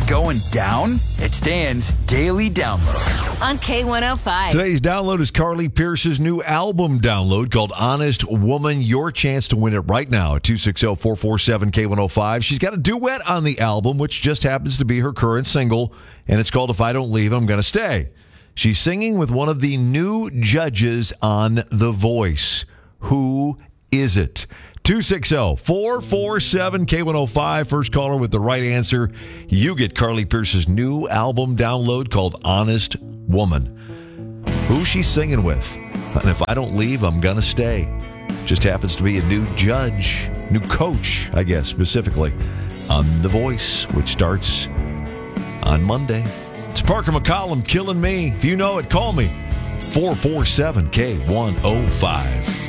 going down? It's Dan's Daily Download on K105. Today's download is Carly Pearce's new album download called Honest Woman. Your chance to win it right now at 260-447-K105. She's got a duet on the album, which just happens to be her current single, and it's called If I Don't Leave, I'm Gonna Stay. She's singing with one of the new judges on The Voice. Who is it? 260-447-K105. First caller with the right answer. You get Carly Pearce's new album download called Honest Woman. Who's she singing with? And if I don't leave, I'm going to stay. Just happens to be a new judge, new coach, I guess, specifically, on The Voice, which starts on Monday. It's Parker McCollum, Killing Me. If you know it, call me. 447-K105.